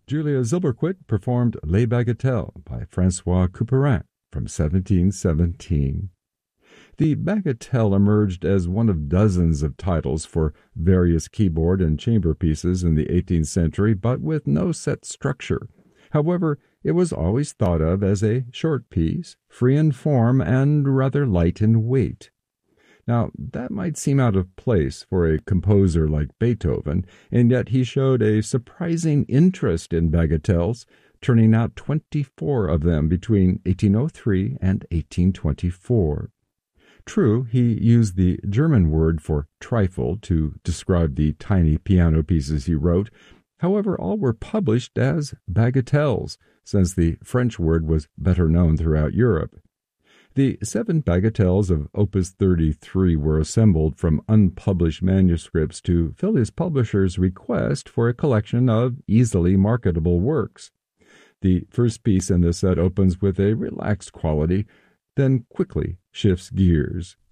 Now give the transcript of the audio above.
Julia Zilberquit performed Les Bagatelles by Francois Couperin from 1717. The bagatelle emerged as one of dozens of titles for various keyboard and chamber pieces in the 18th century, but with no set structure. However, it was always thought of as a short piece, free in form and rather light in weight. Now, that might seem out of place for a composer like Beethoven, and yet he showed a surprising interest in bagatelles, turning out 24 of them between 1803 and 1824. True, he used the German word for trifle to describe the tiny piano pieces he wrote. However, all were published as bagatelles, since the French word was better known throughout Europe. The 7 bagatelles of Opus 33 were assembled from unpublished manuscripts to fill his publisher's request for a collection of easily marketable works. The first piece in the set opens with a relaxed quality, then quickly shifts gears.